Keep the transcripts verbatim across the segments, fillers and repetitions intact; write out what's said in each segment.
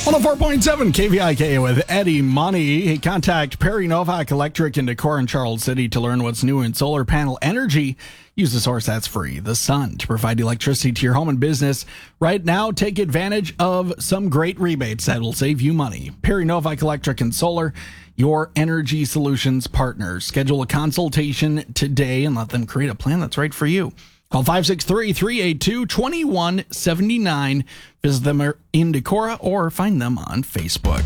one oh four point seven K V I K with Eddie Money. Contact Perry Novak Electric in Decorah and Charles City to learn what's new in solar panel energy. Use the source that's free, the sun, to provide electricity to your home and business. Right now, take advantage of some great rebates that will save you money. Perry Novak Electric and Solar, your energy solutions partners. Schedule a consultation today and let them create a plan that's right for you. Call five six three, three eight two, two one seven nine. Visit them in Decorah or find them on Facebook.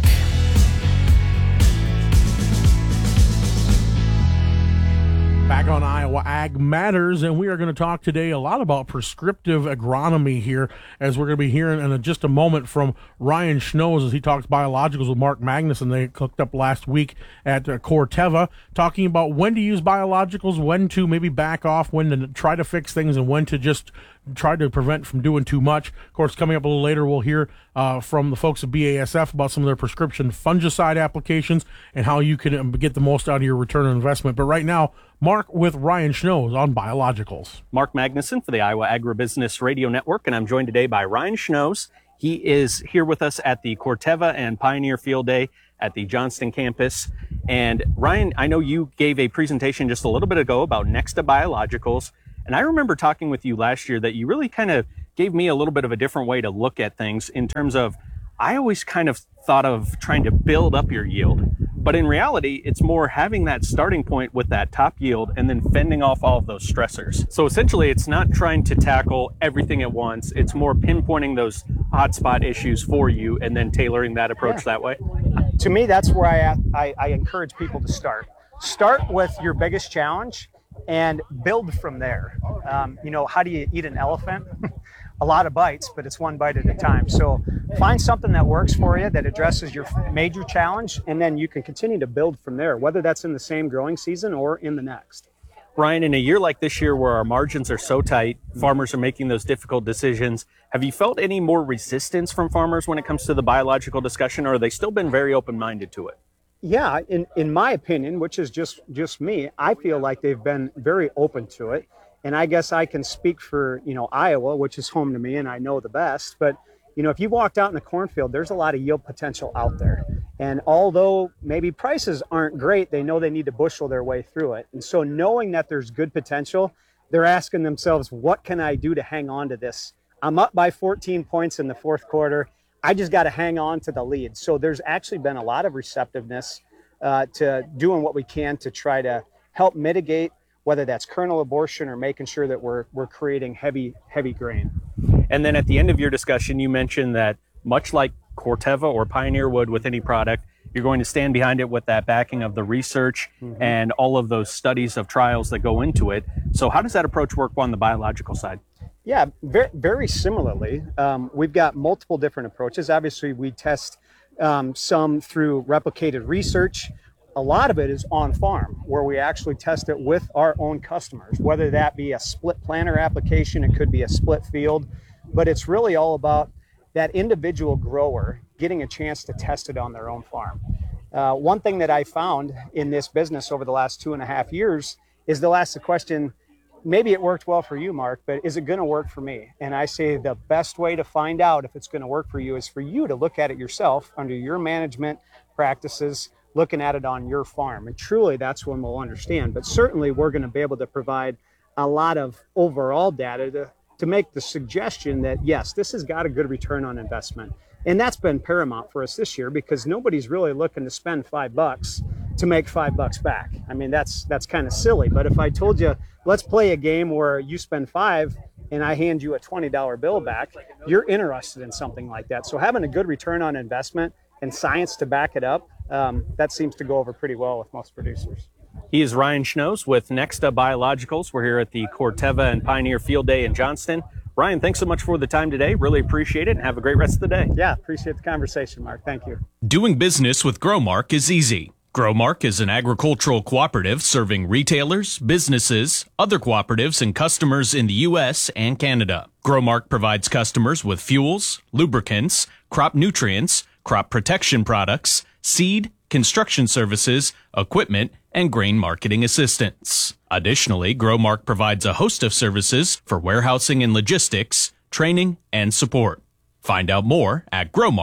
Back on Iowa Ag Matters, and we are going to talk today a lot about prescriptive agronomy here, as we're going to be hearing in just a moment from Ryan Schnoes as he talks biologicals with Mark Magnuson. They hooked up last week at uh, Corteva, talking about when to use biologicals, when to maybe back off, when to try to fix things, and when to just try to prevent from doing too much. Of course, coming up a little later, we'll hear uh, from the folks at B A S F about some of their prescription fungicide applications and how you can get the most out of your return on investment. But right now, Mark with Ryan Schnoes on biologicals. Mark Magnuson for the Iowa Agribusiness Radio Network, and I'm joined today by Ryan Schnoes. He is here with us at the Corteva and Pioneer Field Day at the Johnston campus. And Ryan, I know you gave a presentation just a little bit ago about Nexta Biologicals. And I remember talking with you last year that you really kind of gave me a little bit of a different way to look at things in terms of, I always kind of thought of trying to build up your yield. But in reality, it's more having that starting point with that top yield and then fending off all of those stressors. So essentially, it's not trying to tackle everything at once. It's more pinpointing those hotspot issues for you and then tailoring that approach yeah. that way. To me, that's where I, I, I encourage people to start. Start with your biggest challenge and build from there. Um, you know, how do you eat an elephant? A lot of bites, but it's one bite at a time. So find something that works for you, that addresses your major challenge, and then you can continue to build from there, whether that's in the same growing season or in the next. Ryan, in a year like this year where our margins are so tight, farmers are making those difficult decisions, have you felt any more resistance from farmers when it comes to the biological discussion, or have they still been very open-minded to it? Yeah, in, in my opinion, which is just, just me, I feel like they've been very open to it. And I guess I can speak for, you know, Iowa, which is home to me and I know the best. But, you know, if you walked out in the cornfield, there's a lot of yield potential out there. And although maybe prices aren't great, they know they need to bushel their way through it. And so knowing that there's good potential, they're asking themselves, what can I do to hang on to this? I'm up by fourteen points in the fourth quarter. I just got to hang on to the lead. So there's actually been a lot of receptiveness uh, to doing what we can to try to help mitigate, whether that's kernel abortion or making sure that we're we're creating heavy, heavy grain. And then at the end of your discussion, you mentioned that much like Corteva or Pioneer would with any product, you're going to stand behind it with that backing of the research mm-hmm. and all of those studies of trials that go into it. So how does that approach work on the biological side? Yeah, very, very similarly. Um, we've got multiple different approaches. Obviously, we test um, some through replicated research. A lot of it is on farm, where we actually test it with our own customers, whether that be a split planter application, it could be a split field, but it's really all about that individual grower getting a chance to test it on their own farm. Uh, one thing that I found in this business over the last two and a half years is they'll ask the question, maybe it worked well for you, Mark, but is it going to work for me? And I say the best way to find out if it's going to work for you is for you to look at it yourself under your management practices, looking at it on your farm. And truly, that's when we'll understand. But certainly, we're going to be able to provide a lot of overall data to, to make the suggestion that, yes, this has got a good return on investment. And that's been paramount for us this year because nobody's really looking to spend five bucks to make five bucks back. I mean, that's that's kind of silly. But if I told you, let's play a game where you spend five and I hand you a twenty dollar bill back, you're interested in something like that. So having a good return on investment and science to back it up, Um, that seems to go over pretty well with most producers. He is Ryan Schnoes with Nexta Biologicals. We're here at the Corteva and Pioneer Field Day in Johnston. Ryan, thanks so much for the time today. Really appreciate it, and have a great rest of the day. Yeah, appreciate the conversation, Mark. Thank you. Doing business with Growmark is easy. Growmark is an agricultural cooperative serving retailers, businesses, other cooperatives, and customers in the U S and Canada. Growmark provides customers with fuels, lubricants, crop nutrients, crop protection products, seed, construction services, equipment, and grain marketing assistance. Additionally, Growmark provides a host of services for warehousing and logistics, training, and support. Find out more at growmark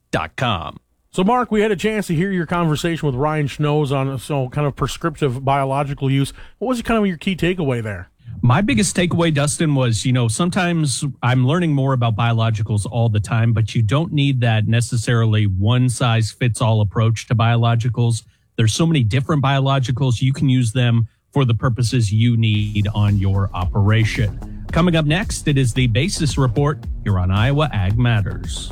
dot com. So, Mark, we had a chance to hear your conversation with Ryan Schnoes on so kind of prescriptive biological use. What was kind of your key takeaway there? My biggest takeaway, Dustin, was, you know, sometimes I'm learning more about biologicals all the time, but you don't need that necessarily one-size-fits-all approach to biologicals. There's so many different biologicals. You can use them for the purposes you need on your operation. Coming up next, it is the Basis Report here on Iowa Ag Matters.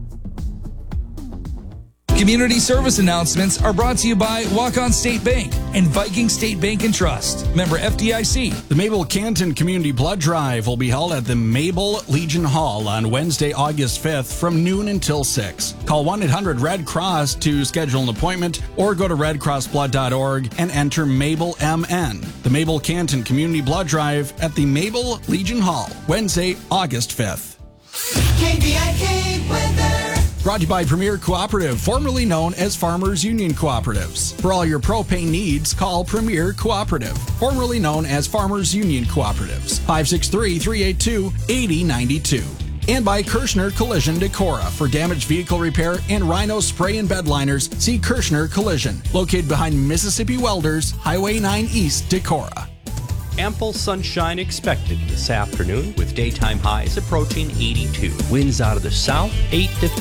Community service announcements are brought to you by Walk-On State Bank and Viking State Bank and Trust. Member F D I C. The Mabel Canton Community Blood Drive will be held at the Mabel Legion Hall on Wednesday, August fifth from noon until six. Call one eight hundred red cross to schedule an appointment or go to red cross blood dot org and enter Mabel M N. The Mabel Canton Community Blood Drive at the Mabel Legion Hall, Wednesday, August fifth. K V I K weather. Brought to you by Premier Cooperative, formerly known as Farmers Union Cooperatives. For all your propane needs, call Premier Cooperative, formerly known as Farmers Union Cooperatives. five six three, three eight two, eight zero nine two. And by Kirschner Collision Decorah. For damaged vehicle repair and Rhino spray and bed liners, see Kirschner Collision, located behind Mississippi Welders, Highway nine East, Decorah. Ample sunshine expected this afternoon with daytime highs approaching eighty-two. Winds out of the south, eight to